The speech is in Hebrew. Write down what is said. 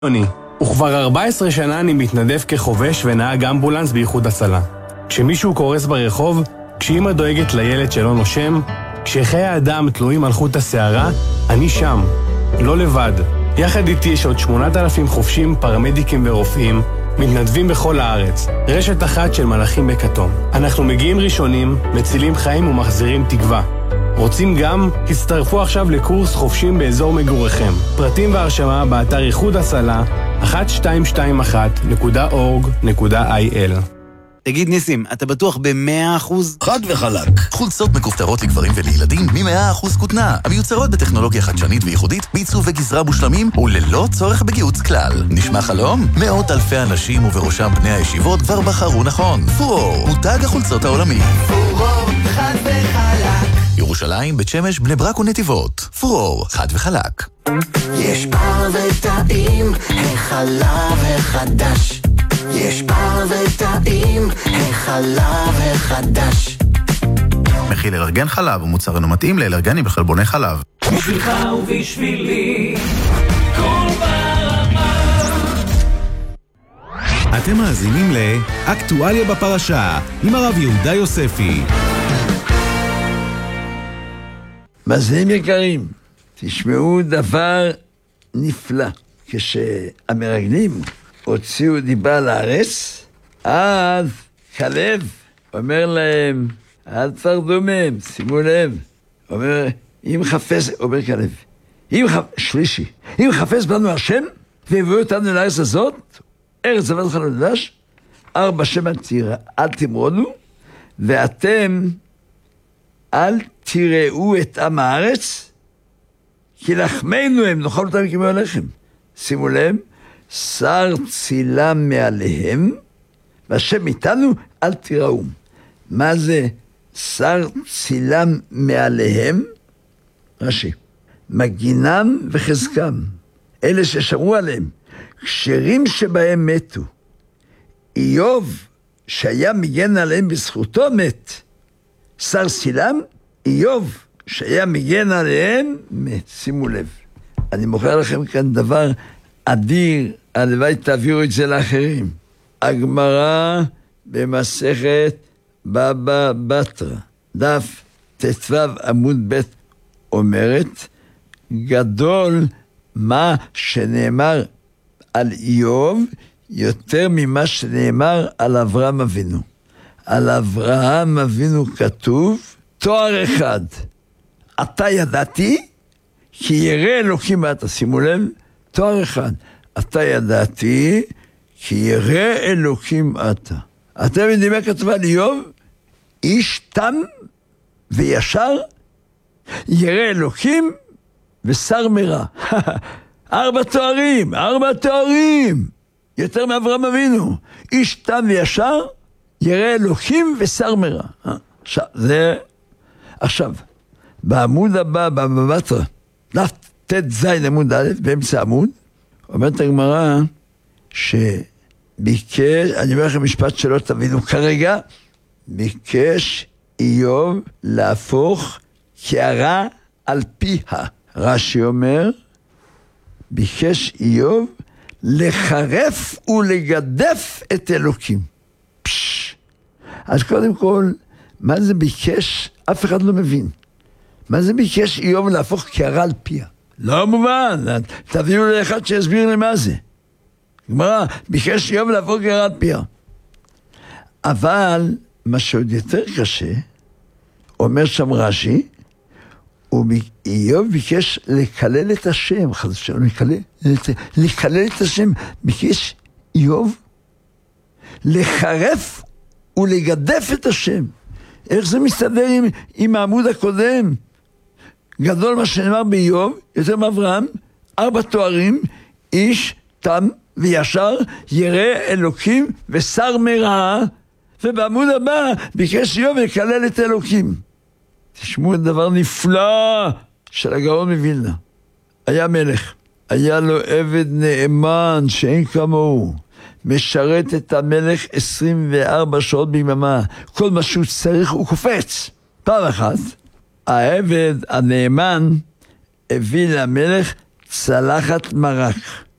וכבר 14 שנה אני מתנדב כחובש ונהג אמבולנס באיחוד הצלה. כשמישהו קורס ברחוב, כשאמא דואגת לילד שלא נושם, כשחיי האדם תלויים על חוט השערה, אני שם, לא לבד. יחד איתי יש עוד 8,000 חובשים, פרמדיקים ורופאים, מתנדבים בכל הארץ. רשת אחת של מלאכים בכתום. אנחנו מגיעים ראשונים, מצילים חיים ומחזירים תקווה. רוצים גם? הצטרפו עכשיו לקורס חובשים באזור מגוריכם. פרטים והרשמה באתר איחוד הצלה 1221.org.il. תגיד ניסים, אתה בטוח ב100%? חד וחלק. חולצות מכופתרות לגברים ולילדים מ100% כותנה, המיוצרות בטכנולוגיה חדשנית וייחודית, בעיצוב וגזרה מושלמים וללא צורך בגיהוץ כלל. נשמע חלום? מאות אלפי אנשים ובראשם בני הישיבות כבר בחרו נכון. פורור, מותג החולצות העולמי. פורור, חד וחלק. ירושלים, בית שמש, בני ברק ונתיבות. פורור, חד וחלק. יש פער וטעים, החלב החדש. יש פער וטעים, החלב החדש. מכיל אלרגן חלב ומוצר אינו מתאים לאלרגנים בחלבוני חלב. בשבילך ובשבילי, כל ברמה. אתם מאזינים לאקטואליה בפרשה עם הרב יהודה יוספי. מאזינים יקרים, תשמעו דבר נפלא. כשהמרגלים הוציאו דיבה לארץ, אז כלב אומר להם, אל תפחדו מהם, שימו לב. אומר, אם חפש, אומר כלב, שלישי, אם חפש בנו השם, והביאו אותנו לארץ הזאת, ארץ זבת חלב ודבש, 4 שמן אל תמרודו, ואתם אל תראו את עם הארץ, כי לחמנו הם, נאכל אותם כמו הלחם. שימו לב, שר צילם מעליהם, והשם איתנו, אל תיראו. מה זה שר צילם מעליהם? רש"י, מגינם וחזקם, אלה ששמרו עליהם, כשרים שבהם מתו. איוב, שהיה מגן עליהם בזכותו, מת. שר צילם, איוב, שהיה מגן עליהם, מת. שימו לב, אני מוכר לכם כאן דבר אדיר, הלוואי תעבירו את זה לאחרים. הגמרא במסכת בבא בתרא, דף ט"ו עמוד ב' אומרת, גדול מה שנאמר על איוב יותר ממה שנאמר על אברהם אבינו. על אברהם אבינו כתוב, תואר אחד, אתה ידעתי, כי ירא אלוקים אתה. שימו לב, תואר אחד, אתה ידעתי, כי ירא אלוקים אתה. אתם יודעים מה כתוב על איוב? איש תם וישר, ירא אלוקים ושר מרע. 4 תוארים, 4 תוארים, יותר מאברהם אבינו. איש תם וישר, ירא אלוקים ושר מרע. עכשיו, בעמוד הבא, בבבא בתרא, דף ט"ז עמוד א', באמצע עמוד, אומרת הגמרא שביקש, אני אומר לכם משפט שלא תבינו כרגע, ביקש איוב להפוך קערה על פיה. רש"י אומר, ביקש איוב לחרף ולגדף את אלוקים. אז קודם כל, מה זה ביקש? אף אחד לא מבין. מה זה ביקש איוב להפוך קערה על פיה? לא מובן, תביאו לאחד שיסביר לי מה זה. גמרא, ביקש איוב להפוך קערה על פיה. אבל מה שעוד יותר קשה, אומר שם רש"י, איוב ביקש לקלל את השם, חס ושלום, לקלל את השם, ביקש איוב לחרף ולגדף את השם. איך זה מסתדר עם העמוד הקודם? גדול מה שנאמר באיוב, יותר מאברהם, 4 תוארים, איש תם וישר, ירא אלוקים ושר מרע, ובעמוד הבא ביקש איוב לקלל את אלוקים. תשמעו דבר נפלא של הגאון מווילנה. היה מלך, היה לו עבד נאמן שאין כמוהו, משרת את המלך 24 שעות ביממה, כל מה שהוא צריך הוא קופץ. פעם אחת, העבד הנאמן הביא למלך צלחת מרק.